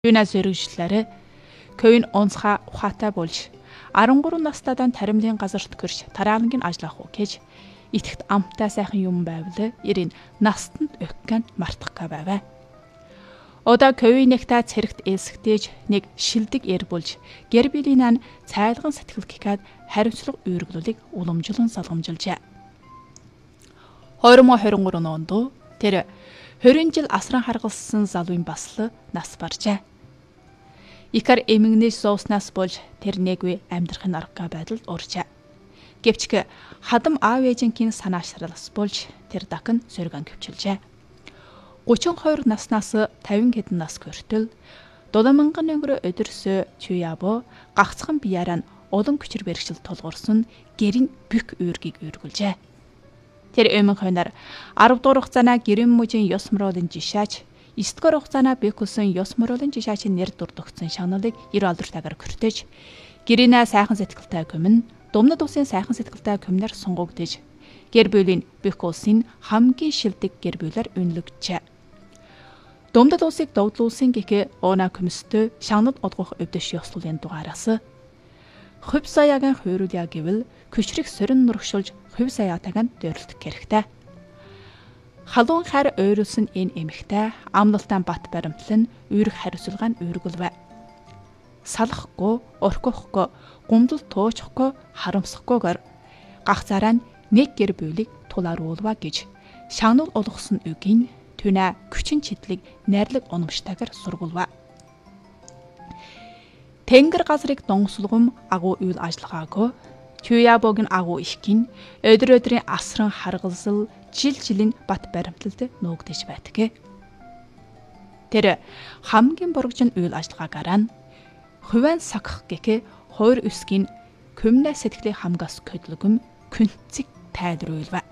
Юунаас өргөжлөөрэ кöyн онцгой ухаатай болж 13 настайдан таримлын газарт гэрч тараалангийн ажиллах уу гэж итгэт амттай сайхан юм байвал ирийн настанд өгкэн мартахга байваа. Ода кöyн нэгтэ цэрэгт элсгтээж нэг шилдэг эр болж гэр билийнаа цайлган сэтгэл гихад хариуцлага үүрглүүлэг уламжлан салгамжилжээ. 2023 онд тэр 20 жил асран харгалсан залууын басл нас баржээ. Икар эмгэнэж зооснаас болж тэр нэггүй амьдрахын арга байдалд оржээ. Гэвч хадам аав ээжингийн санаашралс болж тэр дахин сөргөн гөвчилжээ. 32 наснаас 50 хэдэн нас хүртэл дулааманган өнгөрө өдөрсөө чуябо гагцхан бияраа олон хүчээр бэрхшил тулгуурсан гэрийн бүх үүргийг үүргүүлжээ. Тэр эмэн хойноор 10 дугаар хугацаана гэрэн мужийн ёс мөрөөлөн жишаач 9 дугаар хугацаана бэкүсэн ёс мөрөөлөн жишаачийн нэр дурдгдсан шагналыг 90 алдртайгаар хүртэж гэрийнэ сайхан сэтгэлтэй көмн думнад усын сайхан сэтгэлтэй көмнөр сунгагдж гэр бүлийн бэкүсийн хамгийн шилдэг гэр бүлээр үнэлэгджээ. Думдад усыг догдлуулсан гэхээ оона көмөстэй шагнад одгох өвдөш ёслуулын дугаараас хувь саяагийн хуйруулъя гэвэл күчрэх сорин нургшулж хувь саяатайг дөрлөлт хэрэгтэй. Халуун хар ойруулсан энэ эмэгтэй амлалтаа бат баримтлан үүрэг хариуцлагаа үүргэлвэ. Салахгүй, орхихгүй, гумдал туучхгүй, харамсахгүйгээр гагцаараа нэг гэр бүлийг тулааруулва гэж шагнал олгосон үгийн түнэ күчин чидлэг найрлаг унамштайгаар сургуулва. Тэнгэр газрыг донслогом агуу үйл ажиллагаагүй Чуябогийн агуу ихгин өдрийн асран харгалзал жилийн бат баримтлалд нуугдэж байдаг. Тэр хамгийн боргожин үйл ажиллагаагаараа хувийн сагх гэхээ хоёр өсгийн көмнэ сэтгэлийн хамгаас көдлөгөм күнцэг тайлруулва.